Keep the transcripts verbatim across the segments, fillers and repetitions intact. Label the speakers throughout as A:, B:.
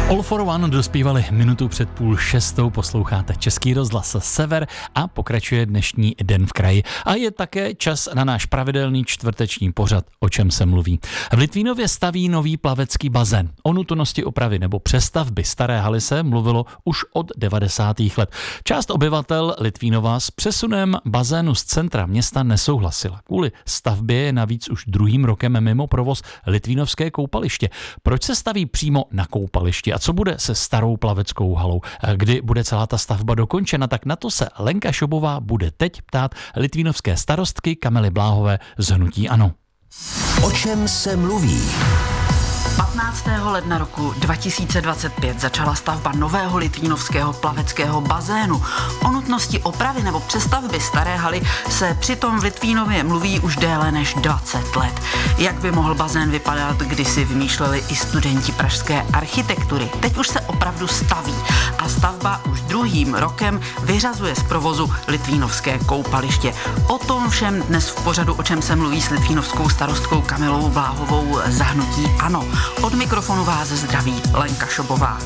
A: All for One dospívali minutu před půl šestou, posloucháte Český rozhlas Sever a pokračuje dnešní Den v kraji. A je také čas na náš pravidelný čtvrteční pořad, o čem se mluví. V Litvínově staví nový plavecký bazén. O nutnosti opravy nebo přestavby staré haly se mluvilo už od devadesátých let. Část obyvatel Litvínova s přesunem bazénu z centra města nesouhlasila. Kvůli stavbě je navíc už druhým rokem mimo provoz Litvínovské koupaliště. Proč se staví přímo na koupališti a co bude se starou plaveckou halou? Kdy bude celá ta stavba dokončena? Tak na to se Lenka Šobová bude teď ptát litvínovské starostky Kamily Bláhové z hnutí ANO.
B: O čem se mluví?
C: patnáctého ledna roku dva tisíce dvacet pět začala stavba nového litvínovského plaveckého bazénu. O nutnosti opravy nebo přestavby staré haly se přitom v Litvínově mluví už déle než dvacet let. Jak by mohl bazén vypadat, kdysi vymýšleli i studenti pražské architektury. Teď už se opravdu staví a stavba už druhým rokem vyřazuje z provozu litvínovské koupaliště. O tom všem dnes v pořadu, o čem se mluví, s litvínovskou starostkou Kamilou Bláhovou za hnutí ANO. Od mikrofonu vás zdraví Lenka Šobová.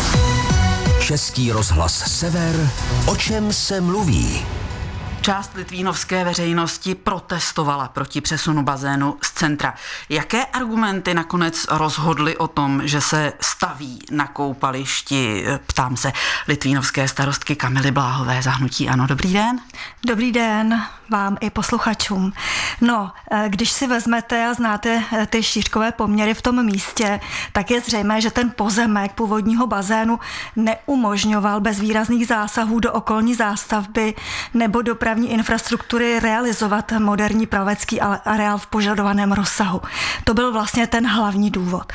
B: Český rozhlas Sever. O čem se mluví?
C: Část litvínovské veřejnosti protestovala proti přesunu bazénu z centra. Jaké argumenty nakonec rozhodly o tom, že se staví na koupališti? Ptám se litvínovské starostky Kamily Bláhové za hnutí ANO. Dobrý den.
D: Dobrý den vám i posluchačům. No, když si vezmete a znáte ty šířkové poměry v tom místě, tak je zřejmé, že ten pozemek původního bazénu neumožňoval bez výrazných zásahů do okolní zástavby nebo dopravní infrastruktury realizovat moderní plavecký areál v požadovaném rozsahu. To byl vlastně ten hlavní důvod.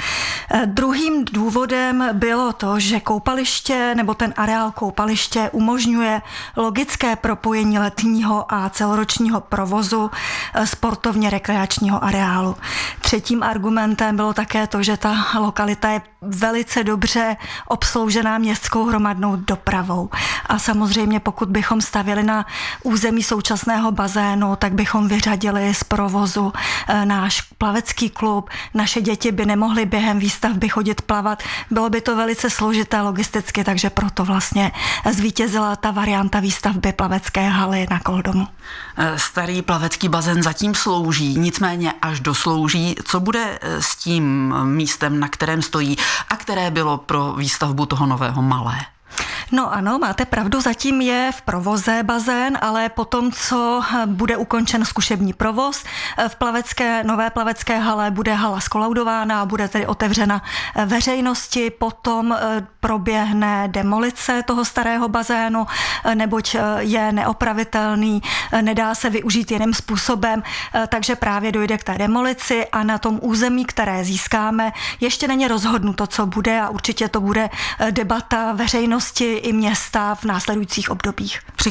D: Druhým důvodem bylo to, že koupaliště nebo ten areál koupaliště umožňuje logické propojení letního a celoročního provozu sportovně rekreačního areálu. Třetím argumentem bylo také to, že ta lokalita je velice dobře obsloužená městskou hromadnou dopravou. A samozřejmě pokud bychom stavěli na území současného bazénu, tak bychom vyřadili z provozu náš plavecký klub. Naše děti by nemohly během výstavby chodit plavat. Bylo by to velice složité logisticky, takže proto vlastně zvítězila ta varianta výstavby plavecké haly na Koldomu.
C: Starý plavecký bazén zatím slouží, nicméně až doslouží. Co bude s tím místem, na kterém stojí a které bylo pro výstavbu toho nového malé?
D: No ano, máte pravdu, zatím je v provoze bazén, ale potom, co bude ukončen zkušební provoz, v plavecké, nové plavecké hale bude hala zkolaudována a bude tedy otevřena veřejnosti, potom proběhne demolice toho starého bazénu, neboť je neopravitelný, nedá se využít jiným způsobem, takže právě dojde k té demolici a na tom území, které získáme, ještě není rozhodnuto, co bude a určitě to bude debata veřejnosti i města v následujících obdobích.